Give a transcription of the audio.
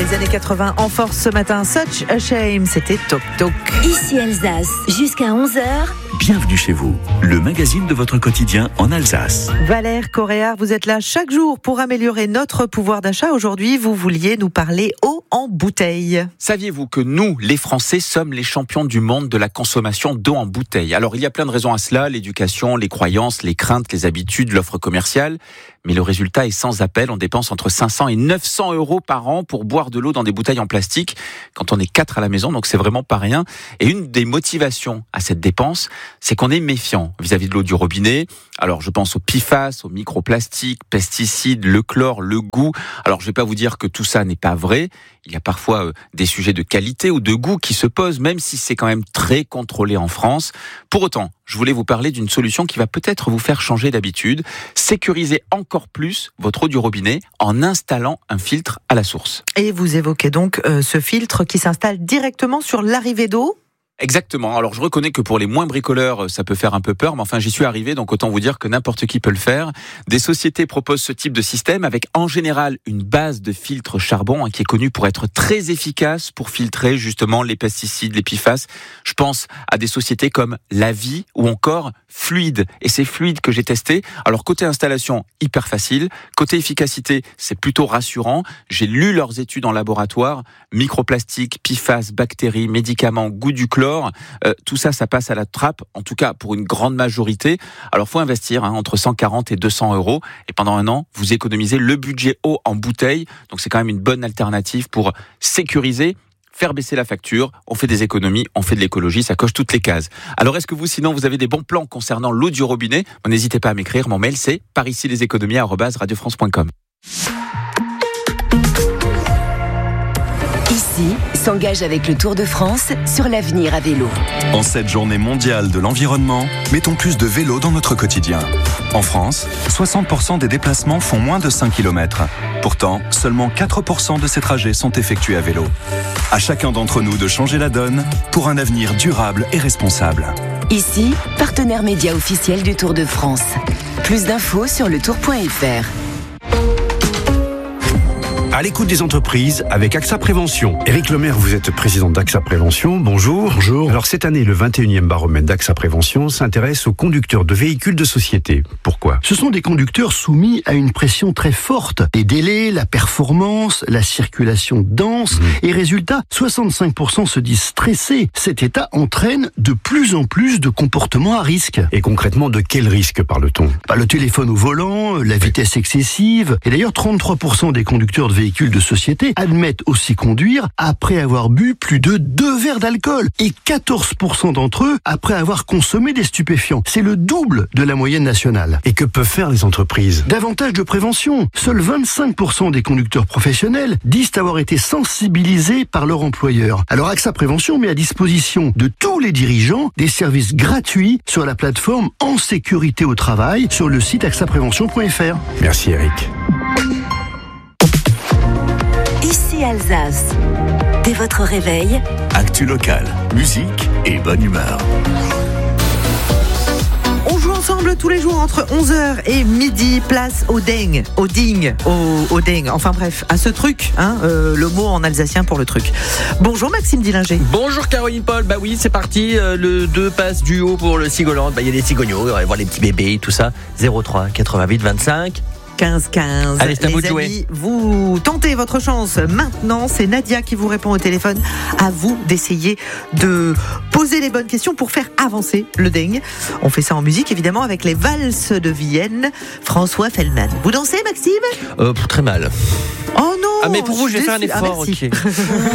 Les années 80 en force ce matin. Such a shame, c'était Toc Toc. Ici Alsace, jusqu'à 11h. Bienvenue chez vous, le magazine de votre quotidien en Alsace. Valère Coréard, vous êtes là chaque jour pour améliorer notre pouvoir d'achat. Aujourd'hui, vous vouliez nous parler eau en bouteille. Saviez-vous que nous, les Français, sommes les champions du monde de la consommation d'eau en bouteille ? Alors, il y a plein de raisons à cela, l'éducation, les croyances, les craintes, les habitudes, l'offre commerciale. Mais le résultat est sans appel, on dépense entre 500 et 900 euros par an pour boire de l'eau dans des bouteilles en plastique quand on est 4 à la maison, donc c'est vraiment pas rien. Et une des motivations à cette dépense, c'est qu'on est méfiant vis-à-vis de l'eau du robinet. Alors je pense aux PFAS, aux microplastiques, pesticides, le chlore, le goût. Alors je vais pas vous dire que tout ça n'est pas vrai. Il y a parfois des sujets de qualité ou de goût qui se posent, même si c'est quand même très contrôlé en France. Pour autant, je voulais vous parler d'une solution qui va peut-être vous faire changer d'habitude. Sécuriser encore plus votre eau du robinet en installant un filtre à la source. Et vous évoquez donc ce filtre qui s'installe directement sur l'arrivée d'eau ? Exactement. Alors je reconnais que pour les moins bricoleurs, ça peut faire un peu peur, mais enfin j'y suis arrivé, donc autant vous dire que n'importe qui peut le faire. Des sociétés proposent ce type de système avec en général une base de filtre charbon qui est connue pour être très efficace pour filtrer justement les pesticides, les PFAS. Je pense à des sociétés comme Lavi ou encore Fluide. Et c'est Fluide que j'ai testé. Alors côté installation, hyper facile. Côté efficacité, c'est plutôt rassurant. J'ai lu leurs études en laboratoire. Microplastiques, PFAS, bactéries, médicaments, goût du chlore. Tout ça, ça passe à la trappe, en tout cas pour une grande majorité. Alors faut investir entre 140 et 200 euros. Et pendant un an, vous économisez le budget eau en bouteille. Donc c'est quand même une bonne alternative pour sécuriser, faire baisser la facture. On fait des économies, on fait de l'écologie, ça coche toutes les cases. Alors est-ce que vous, sinon, vous avez des bons plans concernant l'eau du robinet ? N'hésitez pas à m'écrire. Mon mail, c'est paricileséconomies@radiofrance.com. Ici s'engage avec le Tour de France sur l'avenir à vélo. En cette journée mondiale de l'environnement, mettons plus de vélo dans notre quotidien. En France, 60% des déplacements font moins de 5 km. Pourtant, seulement 4% de ces trajets sont effectués à vélo. À chacun d'entre nous de changer la donne pour un avenir durable et responsable. Ici, partenaire média officiel du Tour de France. Plus d'infos sur letour.fr. À l'écoute des entreprises avec AXA Prévention. Éric Lemaire, vous êtes président d'AXA Prévention. Bonjour. Bonjour. Alors cette année, le 21e baromètre d'AXA Prévention s'intéresse aux conducteurs de véhicules de société. Pourquoi ? Ce sont des conducteurs soumis à une pression très forte. Les délais, la performance, la circulation dense. Et résultat, 65% se disent stressés. Cet état entraîne de plus en plus de comportements à risque. Et concrètement, de quel risque parle-t-on ? Le téléphone au volant, la vitesse excessive. Et d'ailleurs, 33% des conducteurs de véhicules de société admettent aussi conduire après avoir bu plus de 2 verres d'alcool et 14% d'entre eux après avoir consommé des stupéfiants. C'est le double de la moyenne nationale. Et que peuvent faire les entreprises ? Davantage de prévention. Seuls 25% des conducteurs professionnels disent avoir été sensibilisés par leur employeur. Alors AXA Prévention met à disposition de tous les dirigeants des services gratuits sur la plateforme En Sécurité au Travail sur le site axaprévention.fr. Merci Eric. Ici Alsace. Dès votre réveil, Actu locale, musique et bonne humeur. On joue ensemble tous les jours entre 11h et midi, place au ding, au ding, enfin bref, à ce truc, le mot en alsacien pour le truc. Bonjour Maxime Dillinger. Bonjour Caroline Paul, bah oui c'est parti, le 2 passe du haut pour le Cigoland, il y a des cigognos, on va voir les petits bébés, tout ça, 03 88 25 15. Allez, c'est à vous de les jouer. amis, vous tentez votre chance maintenant, c'est Nadia qui vous répond au téléphone. À vous d'essayer de poser les bonnes questions pour faire avancer le ding. On fait ça en musique évidemment avec les valses de Vienne, François Feldman. Vous dansez Maxime ? Très mal. Oh non. Ah mais pour vous je vais faire un suis déçue. effort, merci. ok.